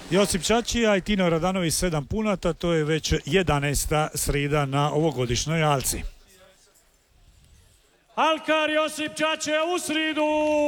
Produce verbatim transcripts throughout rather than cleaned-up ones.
Josip Čačija i Tino Radanović sedam punata, to je već jedanaesta srida na ovogodišnjoj Alci. Alkar Josip Čačija u sridu!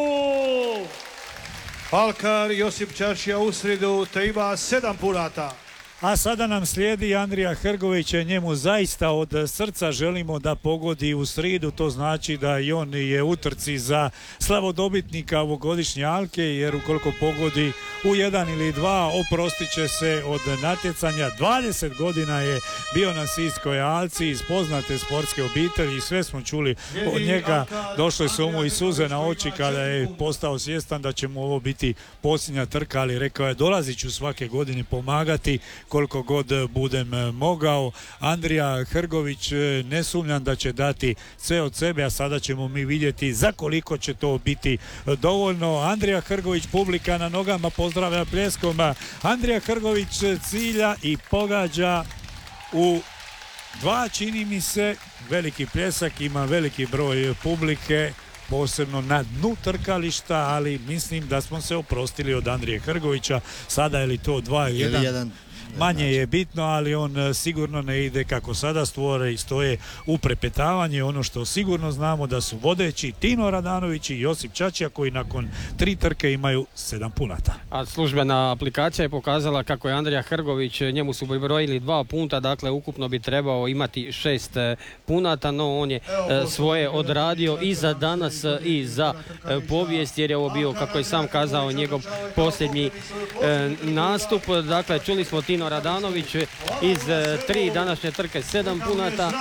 Alkar Josip Čačija u sridu te ima sedam punata. A sada nam slijedi Andrija Hrgović, njemu zaista od srca želimo da pogodi u sridu, to znači da i on je u trci za slavodobitnika ovogodišnje Alke, jer ukoliko pogodi u jedan ili dva oprostit će se od natjecanja. dvadeset godina je bio na Siskoj Alci, iz poznate sportske obitelji i sve smo čuli od njega, došle su mu i suze na oči kada je postao svjestan da će mu ovo biti posljednja trka, ali rekao je dolazit ću svake godine pomagati koliko god budem mogao. Andrija Hrgović, ne sumnjam da će dati sve od sebe, a sada ćemo mi vidjeti za koliko će to biti dovoljno. Andrija Hrgović, publika na nogama pozdravlja pljeskom. Andrija Hrgović cilja i pogađa u dva, čini mi se, veliki pljesak, ima veliki broj publike, posebno na dnu trkališta, ali mislim da smo se oprostili od Andrije Hrgovića. Sada je li to dva ili jedan? Manje je bitno, ali on sigurno ne ide kako sada stvore i stoje u prepetavanje. Ono što sigurno znamo da su vodeći Tino Radanović i Josip Čačija, koji nakon tri trke imaju sedam punata. A službena aplikacija je pokazala kako je Andrija Hrgović, njemu su pribrojili dva punta, dakle ukupno bi trebao imati šest punata, no on je svoje odradio i za danas i za povijest, jer je ovo bio, kako je sam kazao, njegov posljednji nastup. Dakle, čuli smo Tino Radanović iz tri današnje trke sedam punata,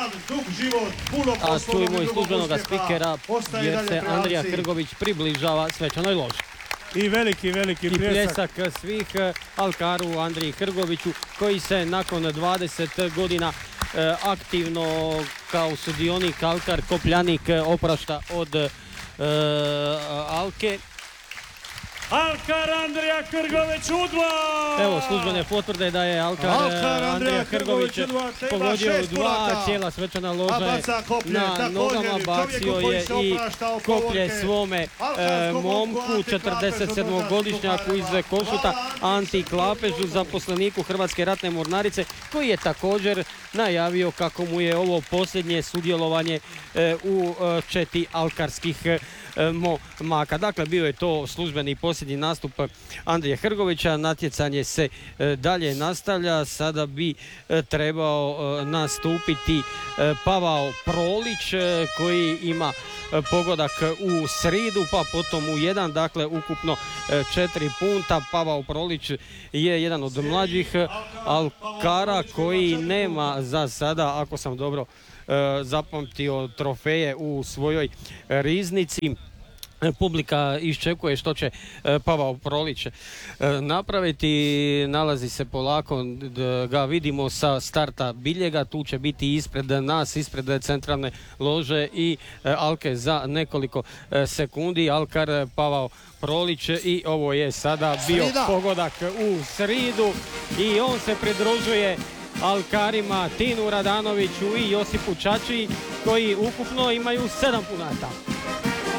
a čujemo i službenog spikera jer se Andrija Hrgović približava svečanoj loži. I veliki, veliki pljesak. I pljesak svih alkaru Andriji Hrgoviću, koji se nakon dvadeset godina eh, aktivno kao sudionik alkar kopljanik oprašta od eh, Alke. Alkar Andrija Hrgović u dva! Evo službene potvrde da je Alkar, Alkar Andrija Hrgović pogodio u dva, cijela svečana loža je na nogama, bacio je i koplje svome e, momku, četrdesetsedmogodišnjaku iz Košuta, Anti Klapežu, zaposleniku Hrvatske ratne mornarice, koji je također najavio kako mu je ovo posljednje sudjelovanje e, u e, četi alkarskih e, momaka. Dakle, bio je to službeni posljednji nastup Andrije Hrgovića. Natjecanje se e, dalje nastavlja. Sada bi e, trebao e, nastupiti e, Pavao Prolić, e, koji ima e, pogodak u sridu, pa potom u jedan, dakle ukupno e, četiri punta. Pavao Prolić je jedan od mlađih e, alkara koji nema za sada, ako sam dobro e, zapamtio, trofeje u svojoj riznici. Publika iščekuje što će Pavao Prolić napraviti. Nalazi se polako, da ga vidimo sa starta biljega. Tu će biti ispred nas, ispred centralne lože i Alke za nekoliko sekundi. Alkar Pavao Prolić, i ovo je sada bio pogodak u sridu i on se pridružuje alkarima Tinu Radanoviću i Josipu Čačiji, koji ukupno imaju sedam punata.